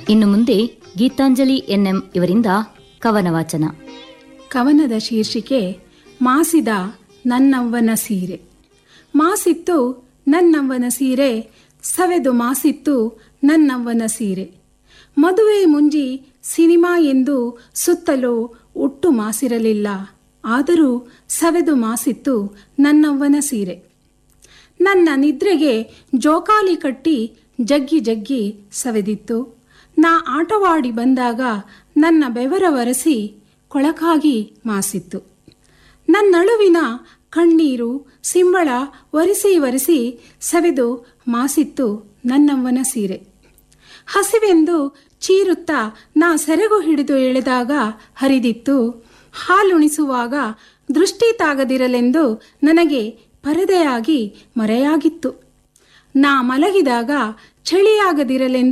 ಇನ್ನು ಮುಂದೆ ಗೀತಾಂಜಲಿ ಎನ್ಎಂ ಇವರಿಂದ ಕವನ ವಾಚನ. ಕವನದ ಶೀರ್ಷಿಕೆ ಮಾಸಿದ ನನ್ನವ್ವನ ಸೀರೆ. ಮಾಸಿತ್ತು ನನ್ನವ್ವನ ಸೀರೆ, ಸವೆದು ಮಾಸಿತ್ತು ನನ್ನವ್ವನ ಸೀರೆ. ಮದುವೆ ಮುಂಜಿ ಸಿನಿಮಾ ಎಂದು ಸುತ್ತಲೂ ಒಟ್ಟು ಮಾಸಿರಲಿಲ್ಲ, ಆದರೂ ಸವೆದು ಮಾಸಿತ್ತು ನನ್ನವ್ವನ ಸೀರೆ. ನನ್ನ ನಿದ್ರೆಗೆ ಜೋಕಾಲಿ ಕಟ್ಟಿ ಜಗ್ಗಿ ಜಗ್ಗಿ ಸವೆದಿತ್ತು. ನಾ ಆಟವಾಡಿ ಬಂದಾಗ ನನ್ನ ಬೆವರ ಒರೆಸಿ ಕೊಳಕಾಗಿ ಮಾಸಿತ್ತು. ನನ್ನಳುವಿನ ಕಣ್ಣೀರು ಸಿಂಬಳ ಒರೆಸಿ ಒರೆಸಿ ಸವೆದು ಮಾಸಿತ್ತು ನನ್ನವ್ವನ ಸೀರೆ. ಹಸಿವೆಂದು ಚೀರುತ್ತಾ ನಾ ಸೆರಗು ಹಿಡಿದು ಎಳೆದಾಗ ಹರಿದಿತ್ತು. ಹಾಲುಣಿಸುವಾಗ ದೃಷ್ಟಿ ತಾಗದಿರಲೆಂದು ನನಗೆ ಪರದೆಯಾಗಿ ಮರೆಯಾಗಿತ್ತು. ನಾ ಮಲಗಿದಾಗ ಚಳಿಯಾಗದಿರಲೆಂದು